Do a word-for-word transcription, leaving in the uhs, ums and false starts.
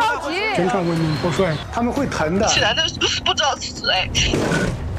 着急。 真看过你不帅，他们会疼的。 起来的不知道是谁。